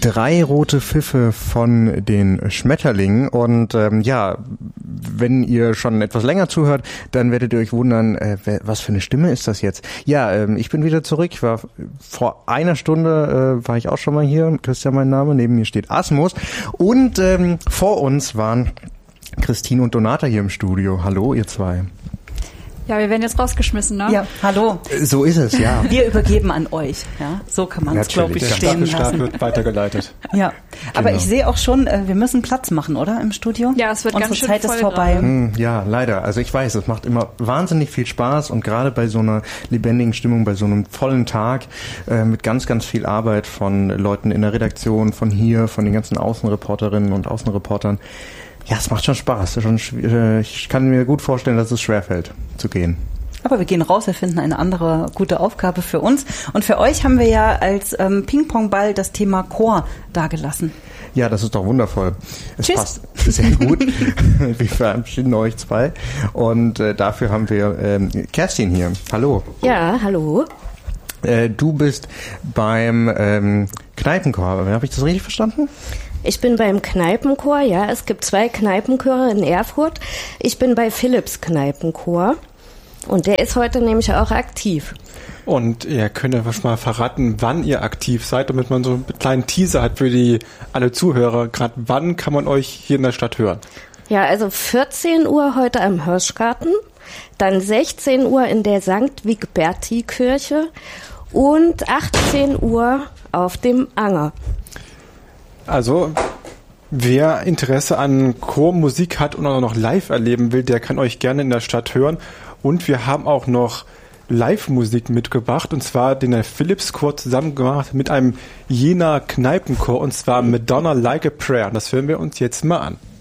3 rote Pfiffe von den Schmetterlingen und wenn ihr schon etwas länger zuhört, dann werdet ihr euch wundern, was für eine Stimme ist das jetzt? Ja, ich bin wieder zurück. Ich war vor einer Stunde war ich auch schon mal hier. Christian mein Name, neben mir steht Asmus und vor uns waren Christine und Donata hier im Studio. Hallo, ihr zwei. Ja, wir werden jetzt rausgeschmissen, ne? Ja, hallo. So ist es, ja. Wir übergeben an euch. Ja, so kann man es, glaube ich, stehen lassen. Der Staffelstab wird weitergeleitet. Ja, genau. Aber ich sehe auch schon, wir müssen Platz machen, oder, im Studio? Ja, es wird Unsere ganz schön Zeit voll ist vorbei. Ja, leider. Also ich weiß, es macht immer wahnsinnig viel Spaß und gerade bei so einer lebendigen Stimmung, bei so einem vollen Tag mit ganz, ganz viel Arbeit von Leuten in der Redaktion, von hier, von den ganzen Außenreporterinnen und Außenreportern. Ja, es macht schon Spaß. Ich kann mir gut vorstellen, dass es schwerfällt zu gehen. Aber wir gehen raus, wir finden eine andere gute Aufgabe für uns. Und für euch haben wir ja als Ping-Pong-Ball das Thema Chor dargelassen. Ja, das ist doch wundervoll. Es Tschüss. Passt sehr gut. Wir verabschieden euch zwei. Und dafür haben wir Kerstin hier. Hallo. Ja, hallo. Du bist beim Kneipenchor. Habe ich das richtig verstanden? Ich bin beim Kneipenchor, ja. Es gibt 2 Kneipenchöre in Erfurt. Ich bin bei Philipps Kneipenchor. Und der ist heute nämlich auch aktiv. Und ihr könnt ja mal verraten, wann ihr aktiv seid, damit man so einen kleinen Teaser hat für alle Zuhörer. Gerade wann kann man euch hier in der Stadt hören? Ja, also 14 Uhr heute am Hirschgarten, dann 16 Uhr in der St. Wigberti-Kirche und 18 Uhr auf dem Anger. Also, wer Interesse an Chormusik hat und auch noch live erleben will, der kann euch gerne in der Stadt hören. Und wir haben auch noch Live-Musik mitgebracht, und zwar den der Philipps Chor zusammen gemacht mit einem Jenaer Kneipenchor, und zwar Madonna Like a Prayer. Das hören wir uns jetzt mal an.